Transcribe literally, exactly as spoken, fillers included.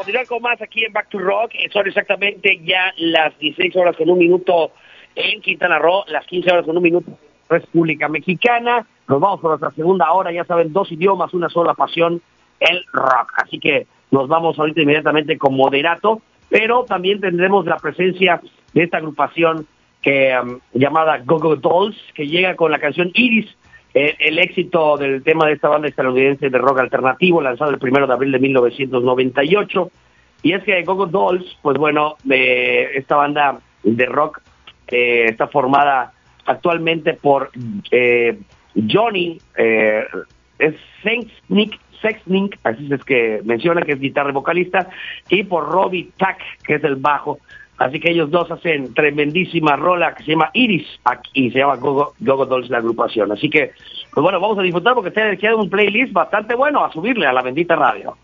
continuar con más aquí en Back to Rock. Son exactamente ya las dieciséis horas con un minuto en Quintana Roo, las quince horas con un minuto en República Mexicana. Nos vamos por nuestra segunda hora, ya saben, dos idiomas, una sola pasión, el rock. Así que nos vamos ahorita inmediatamente con Moderato, pero también tendremos la presencia de esta agrupación que um, llamada Go Go Dolls, que llega con la canción Iris, el, el éxito del tema de esta banda estadounidense de rock alternativo, lanzado el primero de abril de mil novecientos noventa y ocho. Y es que Go Go Dolls, pues bueno, eh, esta banda de rock eh, está formada actualmente por eh, Johnny eh, es Sexnick, Sexnick, así es que menciona, que es guitarra y vocalista, y por Robbie Tack, que es el bajo. Así que ellos dos hacen tremendísima rola que se llama Iris, y se llama Go Go Dolls la agrupación. Así que, pues bueno, vamos a disfrutar porque te ha quedado un playlist bastante bueno a subirle a la bendita radio.